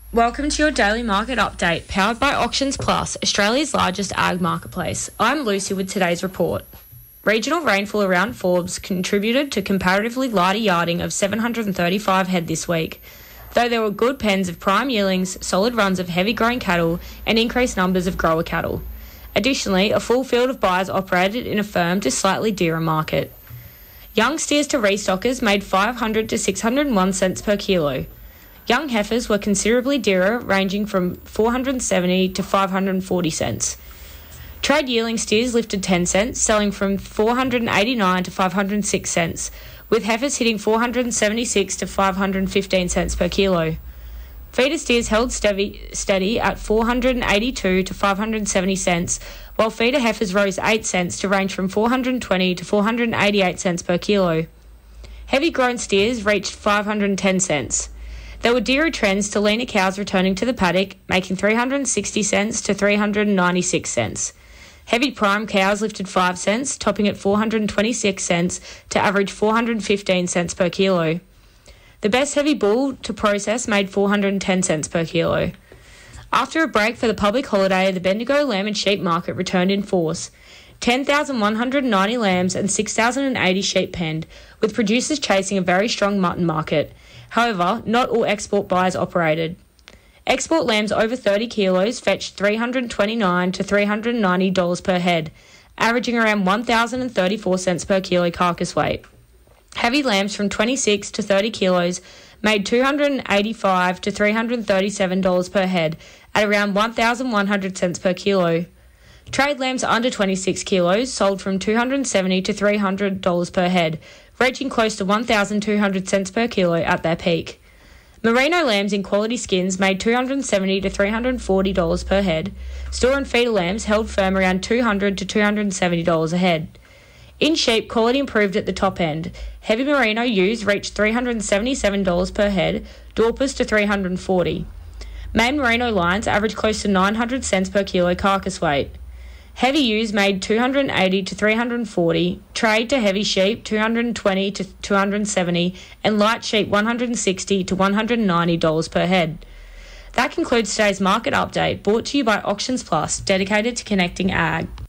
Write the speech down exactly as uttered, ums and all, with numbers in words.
Welcome to your daily market update, powered by Auctions Plus, Australia's largest ag marketplace. I'm Lucy with today's report. Regional rainfall around Forbes contributed to comparatively lighter yarding of seven hundred thirty-five head this week, though there were good pens of prime yearlings, solid runs of heavy growing cattle, and increased numbers of grower cattle. Additionally, a full field of buyers operated in a firm to slightly dearer market. Young steers to restockers made five hundred to six hundred one cents per kilo. Young heifers were considerably dearer, ranging from four hundred seventy to five hundred forty cents. Trade yearling steers lifted ten cents, selling from four hundred eighty-nine to five hundred six cents, with heifers hitting four hundred seventy-six to five hundred fifteen cents per kilo. Feeder steers held steady, steady at four hundred eighty-two to five hundred seventy cents, while feeder heifers rose eight cents to range from four hundred twenty to four hundred eighty-eight cents per kilo. Heavy grown steers reached five hundred ten cents. There were dearer trends to leaner cows returning to the paddock, making three hundred sixty cents to three hundred ninety-six cents. Heavy prime cows lifted five cents, topping at four hundred twenty-six cents to average four hundred fifteen cents per kilo. The best heavy bull to process made four hundred ten cents per kilo. After a break for the public holiday, the Bendigo lamb and sheep market returned in force. ten thousand one hundred ninety lambs and six thousand eighty sheep penned, with producers chasing a very strong mutton market. However, not all export buyers operated. Export lambs over thirty kilos fetched three hundred twenty-nine to three hundred ninety dollars per head, averaging around one thousand thirty-four cents per kilo carcass weight. Heavy lambs from twenty-six to thirty kilos made two hundred eighty-five to three hundred thirty-seven dollars per head at around one thousand one hundred cents per kilo. Trade lambs under twenty-six kilos sold from two hundred seventy to three hundred dollars per head, reaching close to one thousand two hundred cents per kilo at their peak. Merino lambs in quality skins made two hundred seventy to three hundred forty dollars per head. Store and feeder lambs held firm around two hundred to two hundred seventy dollars a head. In sheep, quality improved at the top end. Heavy merino ewes reached three hundred seventy-seven dollars per head, Dorpers to three hundred forty dollars. Main merino lines averaged close to nine hundred cents per kilo carcass weight. Heavy ewes made two hundred eighty to three hundred forty, trade to heavy sheep two hundred twenty to two hundred seventy, and light sheep one hundred sixty to one hundred ninety dollars per head. That concludes today's market update, brought to you by Auctions Plus, dedicated to connecting ag.